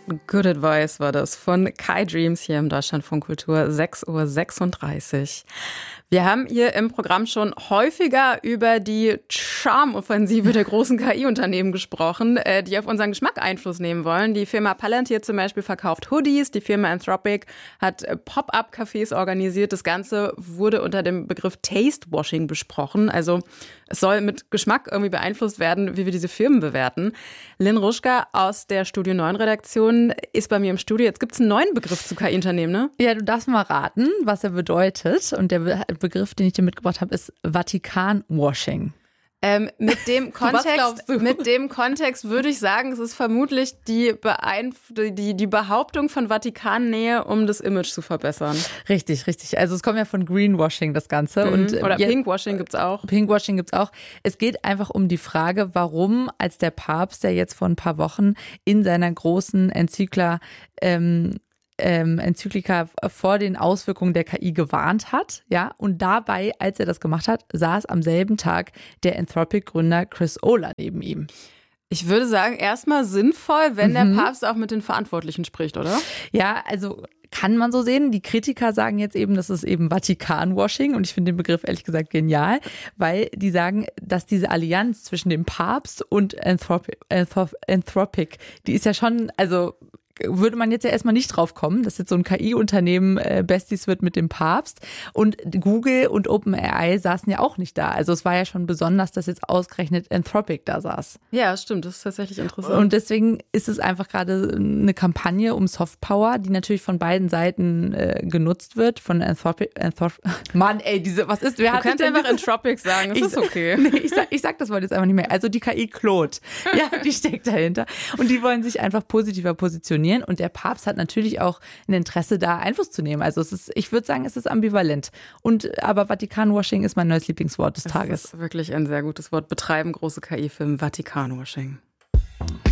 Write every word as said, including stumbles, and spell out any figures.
Good Advice war das von Kai Dreams hier im Deutschlandfunk Kultur, sechs Uhr sechsunddreißig. Wir haben hier im Programm schon häufiger über die Charmoffensive der großen K I-Unternehmen gesprochen, die auf unseren Geschmack Einfluss nehmen wollen. Die Firma Palantir zum Beispiel verkauft Hoodies, die Firma Anthropic hat Pop-up-Cafés organisiert. Das Ganze wurde unter dem Begriff Taste-Washing besprochen. Also es soll mit Geschmack irgendwie beeinflusst werden, wie wir diese Firmen bewerten. Lynn Ruschka aus der Studio neun Redaktion ist bei mir im Studio. Jetzt gibt es einen neuen Begriff zu K I-Unternehmen, ne? Ja, du darfst mal raten, was er bedeutet. Und der Be- Begriff, den ich dir mitgebracht habe, ist Vatikan-Washing. Ähm, mit dem Kontext, mit dem Kontext würde ich sagen, es ist vermutlich die, Beeinf- die, die Behauptung von Vatikannähe, um das Image zu verbessern. Richtig, richtig. Also es kommt ja von Greenwashing, das Ganze. Mhm. Und Oder ja, Pinkwashing gibt's auch. Pinkwashing gibt's auch. Es geht einfach um die Frage, warum, als der Papst, der jetzt vor ein paar Wochen in seiner großen Enzykla ähm, Ähm, Enzyklika vor den Auswirkungen der K I gewarnt hat, ja, und dabei, als er das gemacht hat, saß am selben Tag der Anthropic-Gründer Chris Olah neben ihm. Ich würde sagen, erstmal sinnvoll, wenn mhm. der Papst auch mit den Verantwortlichen spricht, oder? Ja, also kann man so sehen. Die Kritiker sagen jetzt eben, das ist eben Vatikan-Washing und ich finde den Begriff ehrlich gesagt genial, weil die sagen, dass diese Allianz zwischen dem Papst und Anthropic, Anthropic, die ist ja schon, also würde man jetzt ja erstmal nicht drauf kommen, dass jetzt so ein K I-Unternehmen äh, Besties wird mit dem Papst. Und Google und OpenAI saßen ja auch nicht da. Also es war ja schon besonders, dass jetzt ausgerechnet Anthropic da saß. Ja, stimmt. Das ist tatsächlich interessant. Und deswegen ist es einfach gerade eine Kampagne um Softpower, die natürlich von beiden Seiten äh, genutzt wird. Von Anthropic. Anthrop- Mann, ey, diese, was ist? Wer du hat kannst einfach Anthropic sagen, das ich, ist okay. Nee, ich, sag, ich sag das Wort jetzt einfach nicht mehr. Also die K I Claude, ja, die steckt dahinter. Und die wollen sich einfach positiver positionieren. Und der Papst hat natürlich auch ein Interesse, da Einfluss zu nehmen. Also es ist, ich würde sagen, es ist ambivalent. Und aber Vatikan-Washing ist mein neues Lieblingswort des Tages. Das ist wirklich ein sehr gutes Wort. Betreiben große K I-Firmen Vatikan-Washing.